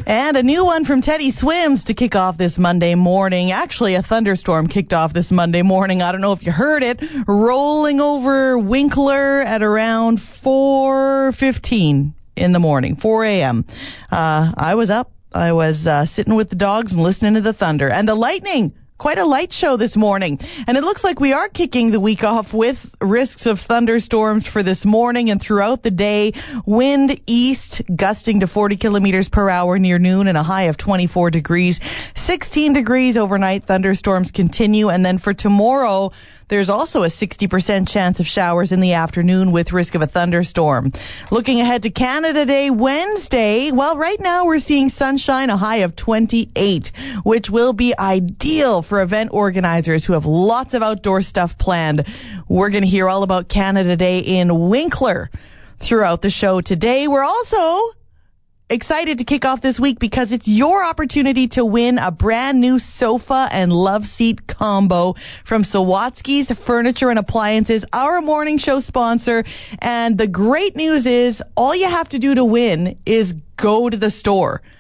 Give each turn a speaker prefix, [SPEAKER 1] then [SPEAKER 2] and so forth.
[SPEAKER 1] And a new one from Teddy Swims to kick off this Monday morning. Actually, a thunderstorm kicked off this Monday morning. I don't know if you heard it. Rolling over Winkler at around 4:15 in the morning, 4 a.m. I was up. I was sitting with the dogs and listening to the thunder. And the lightning. Quite a light show this morning. And it looks like we are kicking the week off with risks of thunderstorms for this morning and throughout the day. Wind east gusting to 40 kilometers per hour near noon and a high of 24 degrees. 16 degrees overnight. Thunderstorms continue. And then for tomorrow, there's also a 60% chance of showers in the afternoon with risk of a thunderstorm. Looking ahead to Canada Day, Wednesday. Well, right now we're seeing sunshine, a high of 28, which will be ideal for event organizers who have lots of outdoor stuff planned. We're going to hear all about Canada Day in Winkler throughout the show today. We're also excited to kick off this week because it's your opportunity to win a brand new sofa and love seat combo from Sawatsky's Furniture and Appliances, our morning show sponsor. And the great news is all you have to do to win is go to the store.